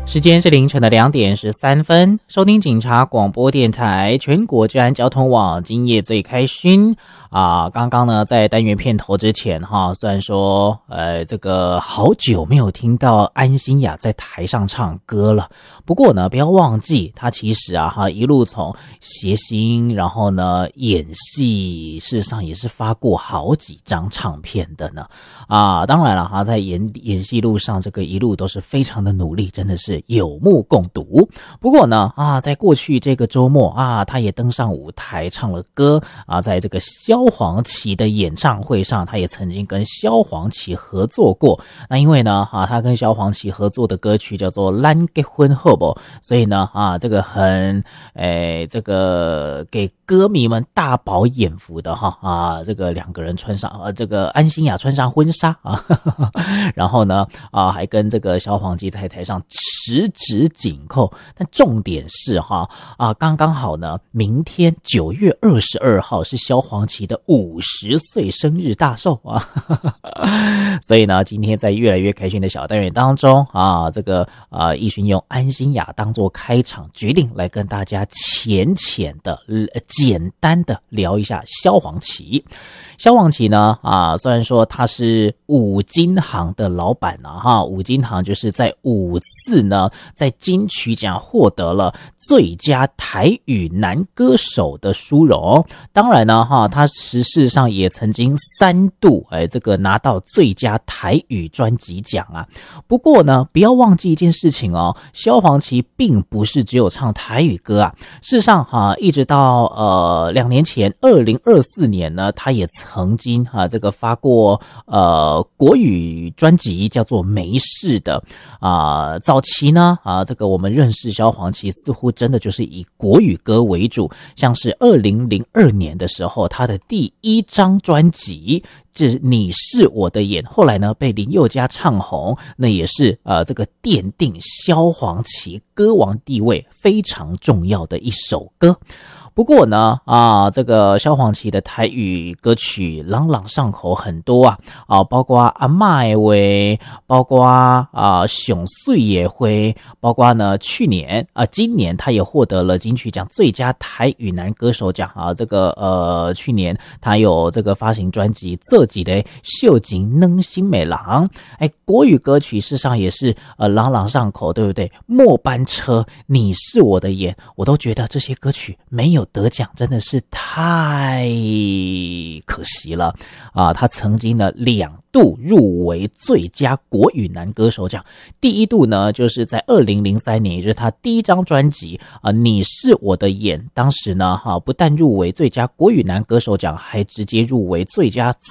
时间是凌晨的2:13，收听警察广播电台全国治安交通网，今夜最开心啊！刚刚呢，在单元片头之前哈，虽然说这个好久没有听到安心亚在台上唱歌了，不过呢，不要忘记他其实一路从谐星，然后呢演戏，事实上也是发过好几张唱片的呢啊！当然了哈，在演戏路上这个一路都是非常的努力，真的是有目共睹。不过呢在过去这个周末他也登上舞台唱了歌在这个萧煌奇的演唱会上，他也曾经跟萧煌奇合作过。那因为呢他跟萧煌奇合作的歌曲叫做《咱结婚好不好》，所以呢这个很这个给歌迷们大饱眼福的这个两个人穿上这个安心亚穿上婚纱然后呢还跟这个萧煌奇在台上十指紧扣。但重点是刚刚好呢，明天9月22号是萧煌奇的50岁生日大寿所以呢，今天在越来越开心的小单元当中这个奕迅用安心亚当做开场，决定来跟大家浅的简单的聊一下萧煌奇。萧煌奇呢虽然说他是五金行的老板五金行就是在5次呢在金曲奖获得了最佳台语男歌手的殊荣。当然呢他事实上也曾经3度这个拿到最佳台语专辑奖不过呢不要忘记一件事情萧煌奇并不是只有唱台语歌事实上一直到2年前2024年呢，他也曾经这个发过国语专辑叫做没事的早期呢这个我们认识萧煌奇似乎真的就是以国语歌为主，像是2002年的时候他的第1张专辑这你是我的眼，后来呢被林宥嘉唱红，那也是这个奠定萧煌奇歌王地位非常重要的一首歌。不过呢这个萧煌奇的台语歌曲朗朗上口很多包括阿嬷的话，包括上水的话，包括呢今年他也获得了金曲奖最佳台语男歌手奖这个去年他有这个发行专辑这几的秀景能新美郎国语歌曲事实上也是朗朗上口，对不对？末班车，你是我的眼，我都觉得这些歌曲没有得奖真的是太可惜了他曾经呢2度入围最佳国语男歌手奖。第1度呢就是在2003年，也就是他第1张专辑你是我的眼，当时呢不但入围最佳国语男歌手奖，还直接入围最佳